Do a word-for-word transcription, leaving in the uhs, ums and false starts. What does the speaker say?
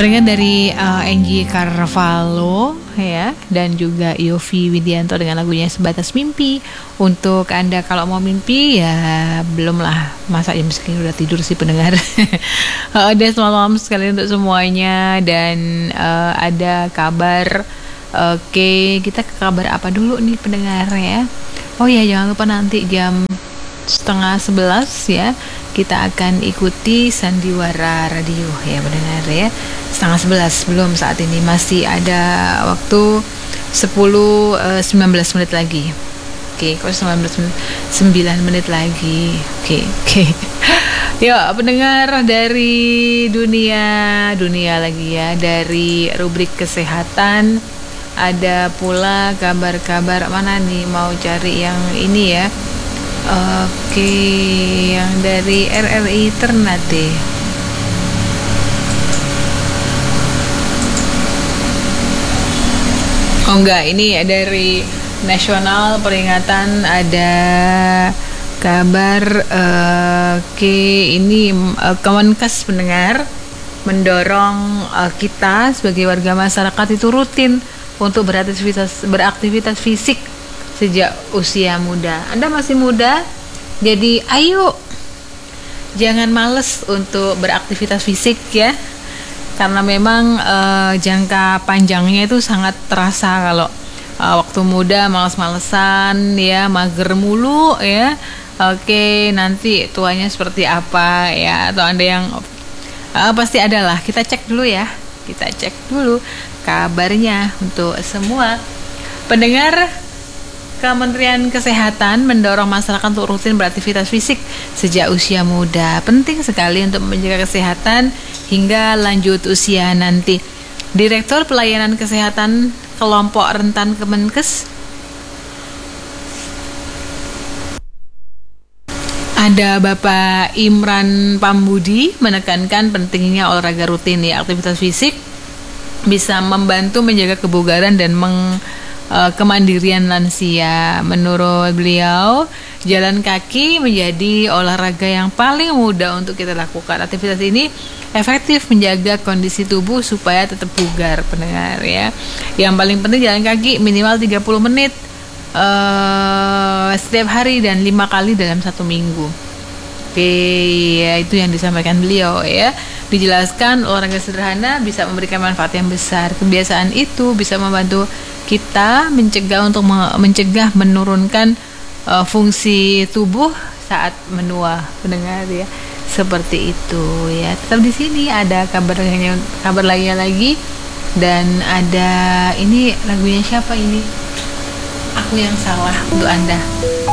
Pendengar dari uh, Angie Carvalho ya, dan juga Yofi Widianto dengan lagunya Sebatas Mimpi. Untuk Anda kalau mau mimpi ya belum lah, masa jam segini udah tidur sih pendengar. uh, Dan selamat malam sekali untuk semuanya. Dan uh, ada kabar. Oke, kita ke kabar apa dulu nih pendengar ya. Oh ya, jangan lupa nanti jam setengah sebelas ya kita akan ikuti Sandiwara Radio ya pendengar ya. Setengah sebelas belum, saat ini masih ada waktu sepuluh sembilan belas menit lagi. Oke, kalau sembilan belas menit, sembilan menit lagi. Oke, oke. Yuk pendengar dari dunia dunia lagi ya, dari rubrik kesehatan. Ada pula kabar-kabar mana nih, mau cari yang ini ya. Oke, yang dari R R I Ternate. Oh enggak, ini dari Nasional Peringatan, ada kabar. uh, Oke, ini uh, Kemenkes pendengar mendorong uh, kita sebagai warga masyarakat itu rutin untuk beraktivitas beraktivitas fisik sejak usia muda. Anda masih muda, jadi ayo jangan males untuk beraktivitas fisik ya, karena memang uh, jangka panjangnya itu sangat terasa kalau uh, waktu muda males-malesan ya, mager mulu ya. Oke, nanti tuanya seperti apa ya, atau Anda yang uh, pasti ada lah. Kita cek dulu ya, kita cek dulu kabarnya untuk semua pendengar. Kementerian Kesehatan mendorong masyarakat untuk rutin beraktivitas fisik sejak usia muda. Penting sekali untuk menjaga kesehatan hingga lanjut usia nanti. Direktur Pelayanan Kesehatan Kelompok Rentan Kemenkes, ada Bapak Imran Pambudi, menekankan pentingnya olahraga rutin ya. Aktivitas fisik bisa membantu menjaga kebugaran dan meng kemandirian lansia. Menurut beliau, jalan kaki menjadi olahraga yang paling mudah untuk kita lakukan. Aktivitas ini efektif menjaga kondisi tubuh supaya tetap bugar pendengar ya. Yang paling penting jalan kaki minimal tiga puluh menit uh, setiap hari dan lima kali dalam satu minggu. Oke, ya itu yang disampaikan beliau ya. Dijelaskan olahraga sederhana bisa memberikan manfaat yang besar. Kebiasaan itu bisa membantu kita mencegah untuk mencegah menurunkan uh, fungsi tubuh saat menua pendengar ya. Seperti itu ya. Tetap di sini ada kabar lainnya, kabar lainnya lagi, dan ada ini lagunya siapa ini? Aku Yang Salah untuk Anda.